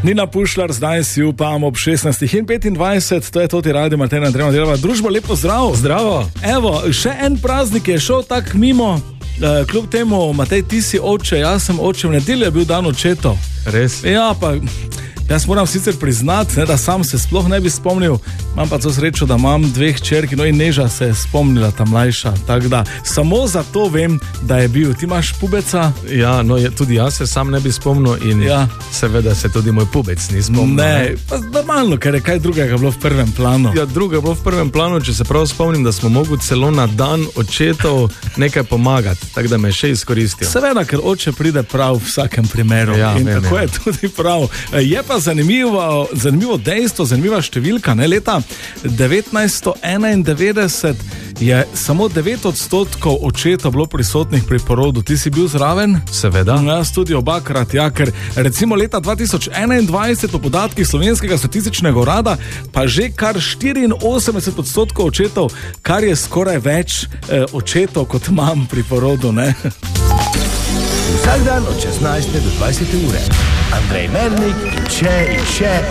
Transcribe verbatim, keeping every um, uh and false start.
Nina Pušlar, zdaj si upam ob šestnajstih in petindvajset, to je to ti radio Martina Andrejeva delava. Družbo, lepo zdrav. Zdravo. Evo, še en praznik je šel tak mimo, uh, kljub temu, Matej, ti si oče, jaz sem oče, v nedeljo je bil dan očetov. Res? Ja, pa jaz moram sicer priznati, ne, da sam se sploh ne bi spomnil, imam pa to srečo, da imam dveh hčerki, no in Neža se je spomnila, ta mlajša, tako da samo zato vem, da je bil. Ti imaš pubeca? Ja, no je, tudi jaz se sam ne bi spomnil in ja. Seveda se tudi moj pubec ni spomnil. Ne, pa normalno, ker je kaj drugega bilo v prvem planu. Ja, druga je bilo v prvem planu, če se prav spomnim, da smo mogli celo na dan očetov nekaj pomagati, tako da me še izkoristil. Seveda, ker oče pride prav v vsakem primeru ja, in vem, tako ja. je tudi prav. Je pa zanimivo, zanimivo dejstvo, zanimiva številka, ne, leta devetnajststo enaindevetdeset je samo devet odstotkov očetov bilo prisotnih pri porodu. Ti si bil zraven? Seveda. Jaz tudi obakrat, ja, ker recimo leta dva tisoč enaindvajset po podatkih Slovenskega statističnega urada pa že kar štiriinosemdeset odstotkov očetov, kar je skoraj več eh, očetov kot mam pri porodu, ne? Vsak dan od šestnajste do dvajsete ure. Andrej Mernik in še in še